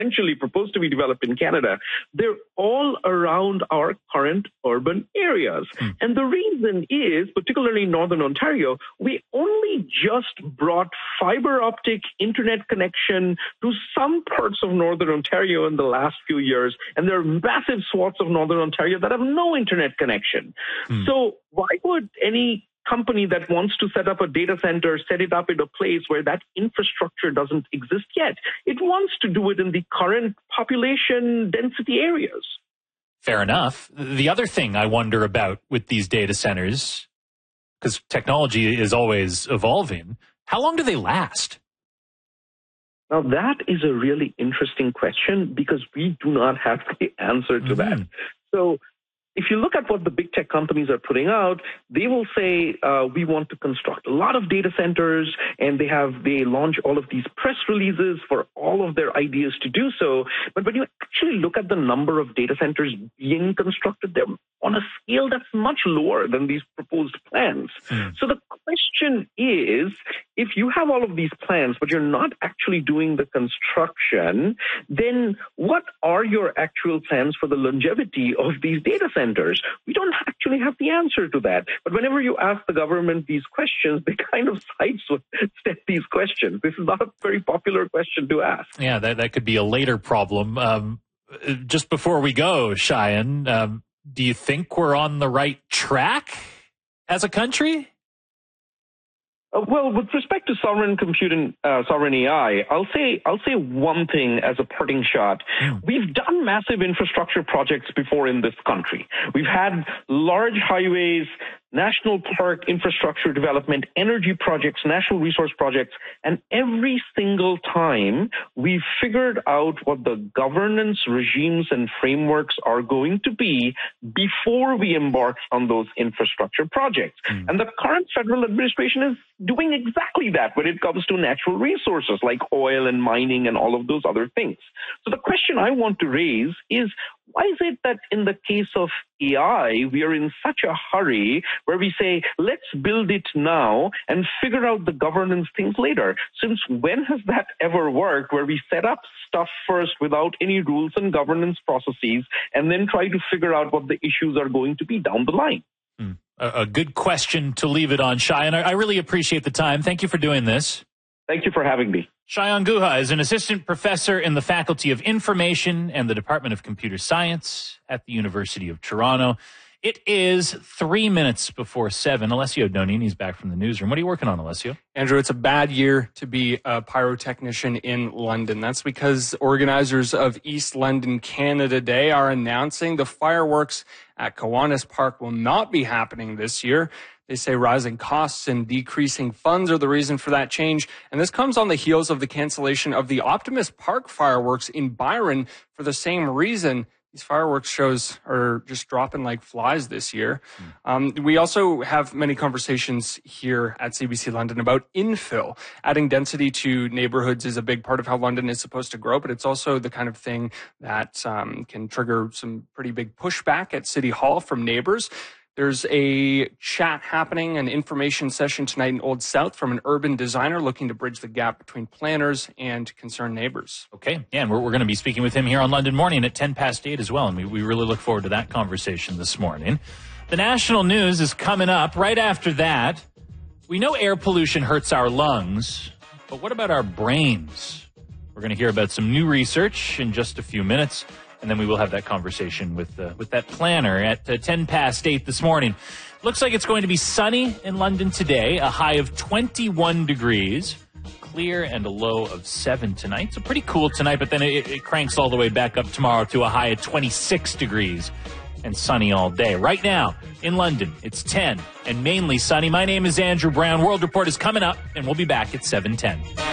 eventually proposed to be developed in Canada, they're all around our current urban areas. And the reason is, particularly in Northern Ontario, we only just brought fiber optic internet connection to some parts of Northern Ontario in the last few years, and there are massive swaths of Northern Ontario that have no internet connection. So why would any company that wants to set up a data center set it up in a place where that infrastructure doesn't exist yet? It wants to do it in the current population density areas. Fair enough. The other thing I wonder about with these data centers, because technology is always evolving, how long do they last? Now, that is a really interesting question because we do not have the answer to that. So if you look at what the big tech companies are putting out, they will say, we want to construct a lot of data centers, and they launch all of these press releases for all of their ideas to do so. But when you actually look at the number of data centers being constructed, they're on a scale that's much lower than these proposed plans. So the question is, if you have all of these plans, but you're not actually doing the construction, then what are your actual plans for the longevity of these data centers? We don't actually have the answer to that. But whenever you ask the government these questions, they kind of sidestep these questions. This is not a very popular question to ask. Yeah, that could be a later problem. Just before we go, Cheyenne, do you think we're on the right track as a country? Well, with respect to sovereign compute and sovereign AI, I'll say one thing as a parting shot. We've done massive infrastructure projects before in this country. We've had large highways, national park infrastructure development, energy projects, national resource projects, and every single time we've figured out what the governance regimes and frameworks are going to be before we embark on those infrastructure projects. And the current federal administration is doing exactly that when it comes to natural resources like oil and mining and all of those other things. So the question I want to raise is, why is it that in the case of AI, we are in such a hurry where we say, let's build it now and figure out the governance things later? Since when has that ever worked, where we set up stuff first without any rules and governance processes and then try to figure out what the issues are going to be down the line? A good question to leave it on, Cheyenne. I really appreciate the time. Thank you for doing this. Thank you for having me. Cheyenne Guha is an assistant professor in the Faculty of Information and the Department of Computer Science at the University of Toronto. It is 3 minutes before 7. Alessio Donini's back from the newsroom. What are you working on, Alessio? Andrew, it's a bad year to be a pyrotechnician in London. That's because organizers of East London Canada Day are announcing the fireworks at Kiwanis Park will not be happening this year. They say rising costs and decreasing funds are the reason for that change. And this comes on the heels of the cancellation of the Optimus Park fireworks in Byron for the same reason. These fireworks shows are just dropping like flies this year. We also have many conversations here at CBC London about infill. Adding density to neighborhoods is a big part of how London is supposed to grow, but it's also the kind of thing that can trigger some pretty big pushback at City Hall from neighbors. There's a chat happening, an information session tonight in Old South from an urban designer looking to bridge the gap between planners and concerned neighbors. Okay, yeah, and we're going to be speaking with him here on London Morning at 8:10 as well, and we really look forward to that conversation this morning. The national news is coming up. Right after that, we know air pollution hurts our lungs, but what about our brains? We're going to hear about some new research in just a few minutes. And then we will have that conversation with that planner at 8:10 this morning. Looks like it's going to be sunny in London today, a high of 21 degrees, clear and a low of 7 tonight. So pretty cool tonight, but then it cranks all the way back up tomorrow to a high of 26 degrees and sunny all day. Right now in London, it's 10 and mainly sunny. My name is Andrew Brown. World Report is coming up, and we'll be back at 7:10.